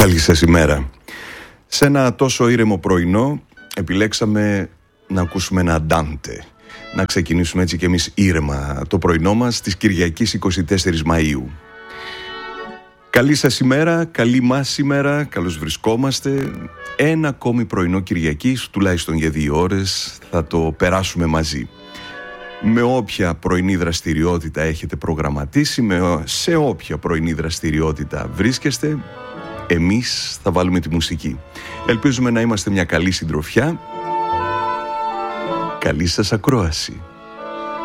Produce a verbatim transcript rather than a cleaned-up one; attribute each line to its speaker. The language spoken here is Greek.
Speaker 1: Καλή σας ημέρα. Σε ένα τόσο ήρεμο πρωινό επιλέξαμε να ακούσουμε ένα Ντάντε. Να ξεκινήσουμε έτσι κι εμείς ήρεμα το πρωινό μας της Κυριακής εικοστή τέταρτη Μαΐου. Καλή σας ημέρα, καλή μας ημέρα, καλώς βρισκόμαστε. Ένα ακόμη πρωινό Κυριακής, τουλάχιστον για δύο ώρες, θα το περάσουμε μαζί. Με όποια πρωινή δραστηριότητα έχετε προγραμματίσει, με, σε όποια πρωινή δραστηριότητα βρίσκεστε, εμείς θα βάλουμε τη μουσική. Ελπίζουμε να είμαστε μια καλή συντροφιά. Καλή σας ακρόαση.